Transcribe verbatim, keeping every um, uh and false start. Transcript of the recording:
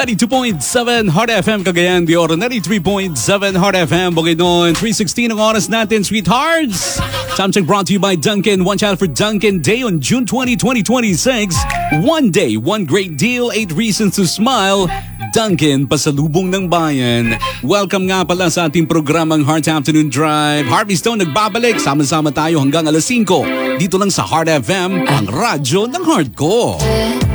ninety-two point seven Heart F M Cagayan de Oro, ninety-three point seven Heart F M Bukidnon, three sixteen ang oras natin, sweethearts. Something brought to you by Dunkin'. One child for Dunkin' Day on June twentieth, twenty twenty-six. One day, one great deal, eight reasons to smile. Dunkin', pasalubong ng bayan. Welcome nga pala sa ating programang Heart Afternoon Drive. Harvey Stone nagbabalik. Sama-sama tayo hanggang alas singko. Dito lang sa Heart F M, ang radyo ng heart ko.